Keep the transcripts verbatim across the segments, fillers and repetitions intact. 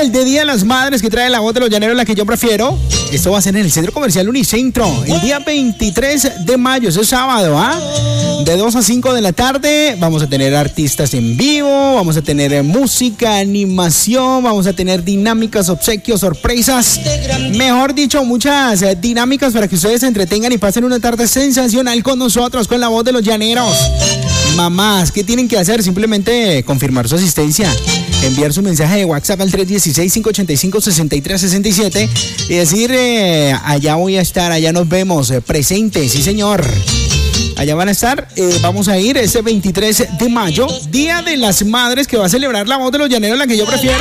especial de Día de las Madres que trae la voz de los llaneros, la que yo prefiero. Esto va a ser en el Centro Comercial Unicentro, el día veintitrés de mayo, ese sábado, ¿ah? De dos a cinco de la tarde vamos a tener artistas en vivo, vamos a tener música, animación, vamos a tener dinámicas, obsequios, sorpresas. Mejor dicho, muchas eh, dinámicas para que ustedes se entretengan y pasen una tarde sensacional con nosotros, con la voz de los llaneros. Mamás, ¿qué tienen que hacer? Simplemente confirmar su asistencia, enviar su mensaje de WhatsApp al tres uno seis, cinco ocho cinco, seis tres seis siete y decir, eh, allá voy a estar, allá nos vemos, eh, presente, sí señor. Allá van a estar, eh, vamos a ir ese veintitrés de mayo, Día de las Madres, que va a celebrar la voz de los llaneros, la que yo prefiero.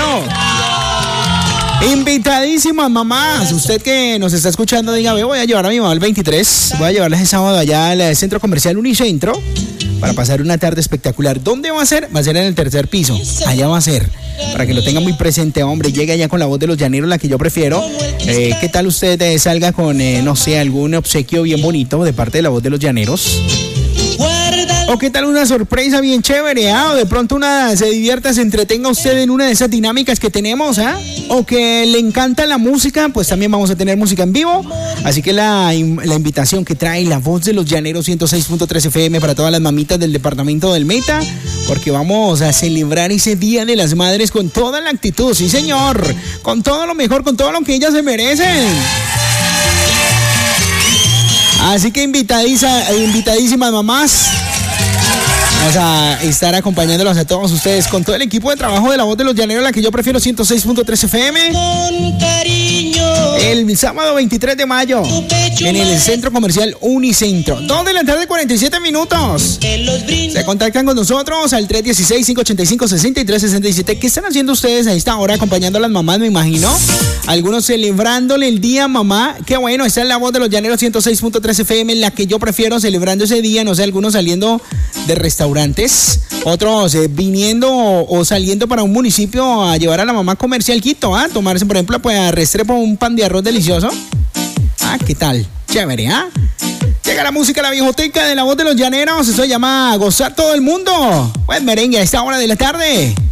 Invitadísimas mamás, usted que nos está escuchando, diga, voy a llevar a mi mamá el veintitrés, voy a llevarla ese sábado allá al Centro Comercial Unicentro para pasar una tarde espectacular. ¿Dónde va a ser? Va a ser en el tercer piso, allá va a ser, para que lo tenga muy presente, hombre. Llegue allá con la voz de los llaneros, la que yo prefiero. Eh, ¿Qué tal usted eh, salga con, eh, no sé, algún obsequio bien bonito de parte de la voz de los llaneros? ¿O qué tal una sorpresa bien chévere? ¿Ah? O de pronto una se divierta, se entretenga usted en una de esas dinámicas que tenemos, ¿ah? O que le encanta la música, pues también vamos a tener música en vivo. Así que la, la invitación que trae la voz de los llaneros ciento seis punto tres F M para todas las mamitas del departamento del Meta, porque vamos a celebrar ese Día de las Madres con toda la actitud, sí señor, con todo lo mejor, con todo lo que ellas se merecen. Así que invitadiza, invitadísimas mamás. Vamos a estar acompañándolos a todos ustedes con todo el equipo de trabajo de la voz de los llaneros, la que yo prefiero, ciento seis punto tres F M. Con cariño. El sábado veintitrés de mayo en el Centro Comercial Unicentro. dos de la tarde, cuarenta y siete minutos. Se contactan con nosotros al tres uno seis, cinco ocho cinco, seis tres seis siete. ¿Qué están haciendo ustedes a esta hora acompañando a las mamás, me imagino? Algunos celebrándole el día mamá. Qué bueno, esta es la voz de los llaneros ciento seis punto tres F M, la que yo prefiero, celebrando ese día. No sé, algunos saliendo de restaurantes, otros eh, viniendo o, o saliendo para un municipio a llevar a la mamá comercial Quito, ¿ah? Tomarse, por ejemplo, pues a Restrepo un pan de arroz delicioso. Ah, ¿qué tal? Chévere, ¿ah? Llega la música, la viejoteca de la voz de los llaneros. Eso se llama Gozar Todo el Mundo. Pues merengue a esta hora de la tarde.